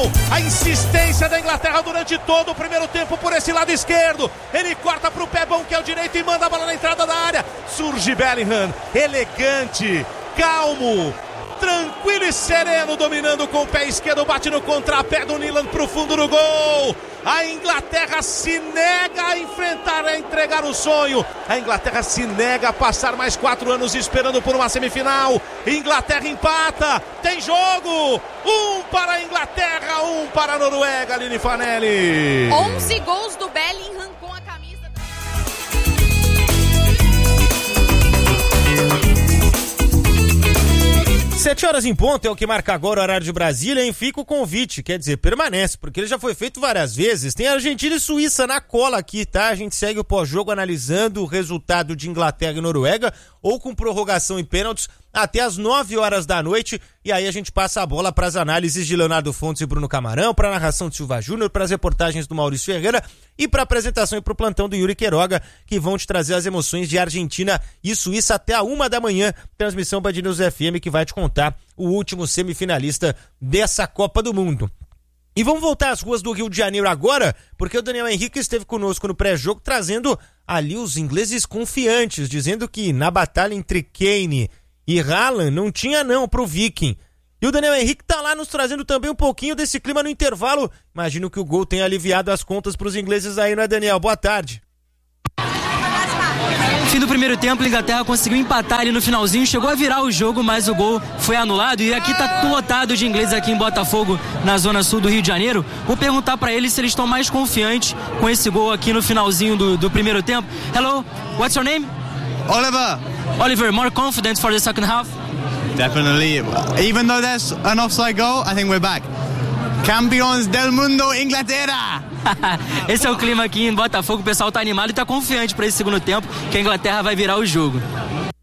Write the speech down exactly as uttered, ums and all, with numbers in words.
gol. A insistência da Inglaterra durante todo o primeiro tempo por esse lado esquerdo. Ele corta para o pé bom, que é o direito, e manda a bola na entrada da área. Surge Bellingham, elegante, calmo, tranquilo e sereno, dominando com o pé esquerdo, bate no contrapé do Nyland pro fundo do gol. A Inglaterra se nega a enfrentar, a entregar o sonho. A Inglaterra se nega a passar mais quatro anos esperando por uma semifinal. Inglaterra empata, tem jogo. Um para a Inglaterra, um para a Noruega, Aline Fanelli. onze gols do Bellingham com a camisa da... Sete horas em ponto é o que marca agora o horário de Brasília, e fica o convite, quer dizer, permanece, porque ele já foi feito várias vezes. Tem Argentina e Suíça na cola aqui, tá? A gente segue o pós-jogo analisando o resultado de Inglaterra e Noruega, ou com prorrogação e pênaltis, até as nove horas da noite, e aí a gente passa a bola para as análises de Leonardo Fontes e Bruno Camarão, para a narração de Silva Júnior, para as reportagens do Maurício Ferreira e para a apresentação e para o plantão do Yuri Queiroga, que vão te trazer as emoções de Argentina e Suíça até a uma da manhã, transmissão Band News F M, que vai te contar o último semifinalista dessa Copa do Mundo. E vamos voltar às ruas do Rio de Janeiro agora, porque o Daniel Henrique esteve conosco no pré-jogo, trazendo ali os ingleses confiantes, dizendo que na batalha entre Kane e Haaland não tinha não pro Viking. E o Daniel Henrique tá lá nos trazendo também um pouquinho desse clima no intervalo. Imagino que o gol tenha aliviado as contas pros ingleses aí, não é, Daniel? Boa tarde. Fim do primeiro tempo, a Inglaterra conseguiu empatar ali no finalzinho, chegou a virar o jogo, mas o gol foi anulado. E aqui tá lotado de ingleses aqui em Botafogo, na zona sul do Rio de Janeiro. Vou perguntar pra eles se eles estão mais confiantes com esse gol aqui no finalzinho do, do primeiro tempo. Hello, what's your name? Oliver. Oliver, more confident for the second half? Definitely. Even though there's an offside goal, I think we're back. Campeões del mundo, Inglaterra! Esse é o clima aqui em Botafogo, o pessoal tá animado e tá confiante para esse segundo tempo, que a Inglaterra vai virar o jogo.